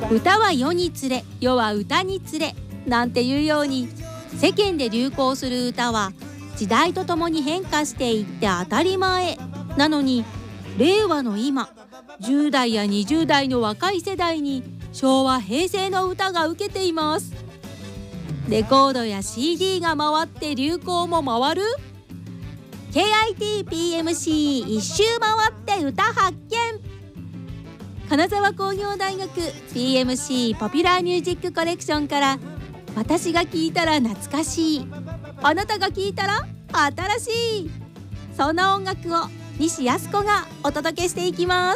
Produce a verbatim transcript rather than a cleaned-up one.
歌は世につれ、世は歌につれなんていうように、世間で流行する歌は時代とともに変化していって当たり前なのに、令和の今、じゅう代やにじゅう代の若い世代に昭和平成の歌が受けています。レコードや シーディー が回って流行も回る ケーアイティーピーエムシー 一周回って歌発見。金沢工業大学 ピーエムシー ポピュラーミュージックコレクションから、私が聴いたら懐かしい、あなたが聴いたら新しい、そんな音楽を西靖子がお届けしていきます。